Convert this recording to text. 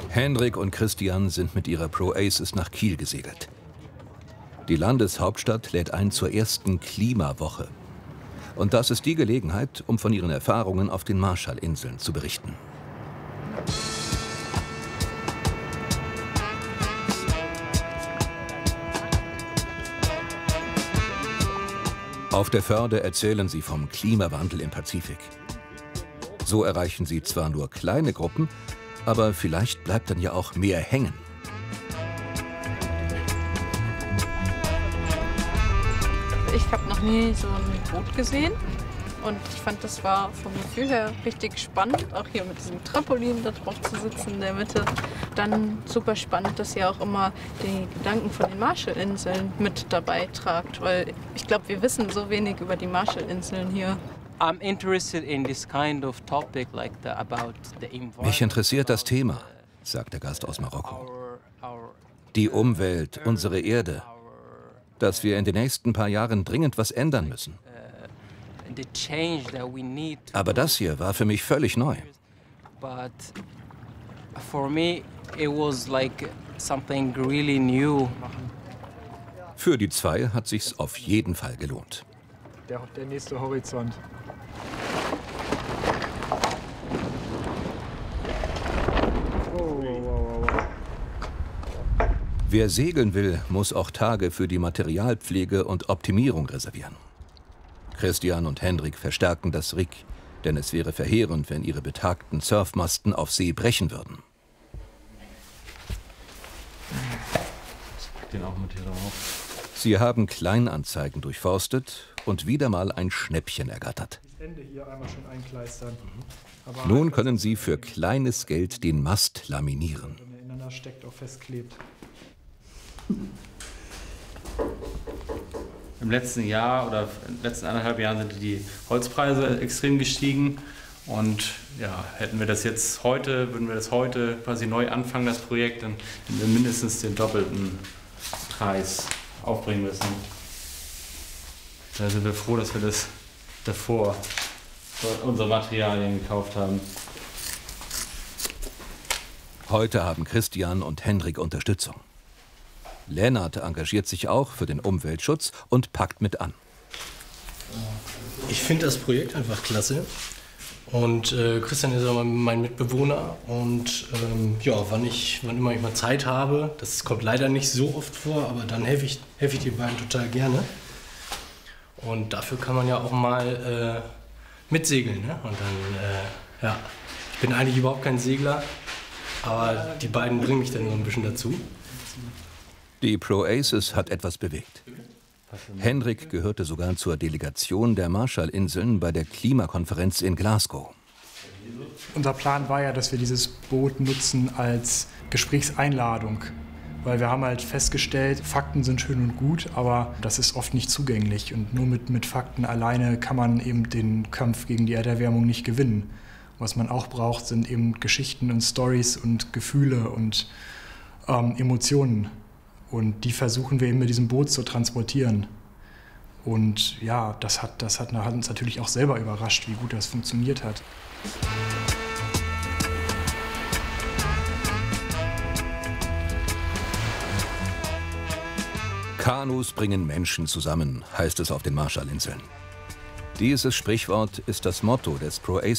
Hendrik und Christian sind mit ihrer Pro-Aces nach Kiel gesegelt. Die Landeshauptstadt lädt ein zur ersten Klimawoche. Und das ist die Gelegenheit, um von ihren Erfahrungen auf den Marshallinseln zu berichten. Auf der Förde erzählen sie vom Klimawandel im Pazifik. So erreichen sie zwar nur kleine Gruppen, aber vielleicht bleibt dann ja auch mehr hängen. Ich habe noch nie so ein Boot gesehen und ich fand, das war vom Gefühl her richtig spannend, auch hier mit diesem Trampolin da drauf zu sitzen in der Mitte. Dann super spannend, dass ihr auch immer die Gedanken von den Marshallinseln mit dabei tragt, weil ich glaube, wir wissen so wenig über die Marshallinseln hier. Mich interessiert das Thema, sagt der Gast aus Marokko. Die Umwelt, unsere Erde. Dass wir in den nächsten paar Jahren dringend was ändern müssen. Aber das hier war für mich völlig neu. Für die zwei hat sich's auf jeden Fall gelohnt. Der nächste Horizont. Wer segeln will, muss auch Tage für die Materialpflege und Optimierung reservieren. Christian und Hendrik verstärken das Rig, denn es wäre verheerend, wenn ihre betagten Surfmasten auf See brechen würden. Den auch mit hier drauf. Sie haben Kleinanzeigen durchforstet und wieder mal ein Schnäppchen ergattert. Nun können sie für kleines Geld den Mast laminieren. Im letzten Jahr oder in den letzten 1,5 Jahren sind die Holzpreise extrem gestiegen. Und ja, hätten wir das jetzt heute, würden wir das heute quasi neu anfangen, das Projekt, dann hätten wir mindestens den doppelten Preis aufbringen müssen. Da sind wir froh, dass wir das davor unsere Materialien gekauft haben. Heute haben Christian und Hendrik Unterstützung. Lennart engagiert sich auch für den Umweltschutz und packt mit an. Ich finde das Projekt einfach klasse. Und Christian ist auch mein Mitbewohner. Und ja, wann immer ich mal Zeit habe, das kommt leider nicht so oft vor, aber dann helfe ich den beiden total gerne. Und dafür kann man ja auch mal mitsegeln. Ne? Und dann, ja, ich bin eigentlich überhaupt kein Segler, aber die beiden bringen mich dann so ein bisschen dazu. Die Pro-Aces hat etwas bewegt. Hendrik gehörte sogar zur Delegation der Marshallinseln bei der Klimakonferenz in Glasgow. Unser Plan war ja, dass wir dieses Boot nutzen als Gesprächseinladung. Weil wir haben halt festgestellt, Fakten sind schön und gut, aber das ist oft nicht zugänglich. Und nur mit Fakten alleine kann man eben den Kampf gegen die Erderwärmung nicht gewinnen. Was man auch braucht, sind eben Geschichten und Storys und Gefühle und Emotionen. Und die versuchen wir eben mit diesem Boot zu transportieren. Und ja, das hat uns natürlich auch selber überrascht, wie gut das funktioniert hat. Kanus bringen Menschen zusammen, heißt es auf den Marshallinseln. Dieses Sprichwort ist das Motto des Pro-Aces.